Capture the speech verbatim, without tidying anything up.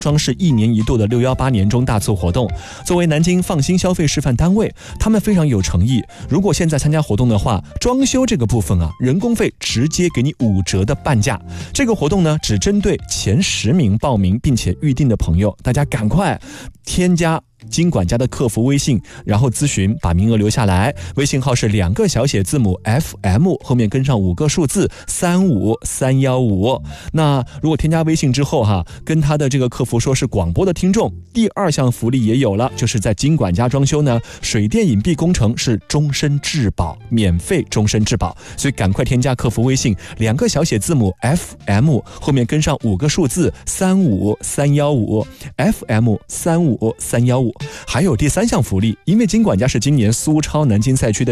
装饰一年一度的六一八年中大促活动。作为南京放心消费示范单位，他们非常有诚意。如果现在参加活动的话，装修这个部分啊，人工费直接给你五折的半价。这个活动呢，只针对前十名报名并且预定的朋友，大家赶快添加金管家的客服微信，然后咨询，把名额留下来。微信号是两个小写字母 F M， 后面跟上五个数字三五三一五。那如果添加微信之后哈，跟他的这个客服说是广播的听众，第二项福利也有了，就是在金管家装修呢，水电隐蔽工程是终身质保，免费终身质保。所以赶快添加客服微信，两个小写字母 F M， 后面跟上五个数字三五三一五 F M 三五三一五。还有第三项福利，因为金管家是今年苏超南京赛区的